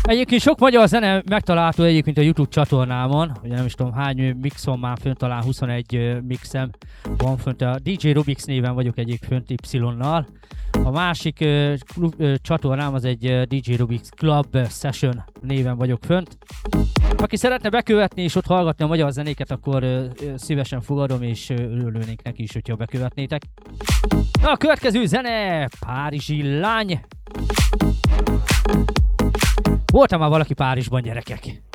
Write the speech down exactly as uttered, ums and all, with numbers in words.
Egyébként sok magyar zene megtalálható egyébként a YouTube csatornámon, ugye nem is tudom hány mixon már fönt, talán huszonegy mixem van fönt, a dé dzsé Rubix néven vagyok egyik fönt Y-nal. A másik uh, klub, uh, csatornám az egy uh, dé dzsé Rubix Club Session néven vagyok fönt. Aki szeretne bekövetni és ott hallgatni a magyar zenéket, akkor uh, szívesen fogadom, és uh, örülnék neki is, hogyha bekövetnétek. Na, a következő zene, Párizsi lány. Voltam már valaki Párizsban, gyerekek?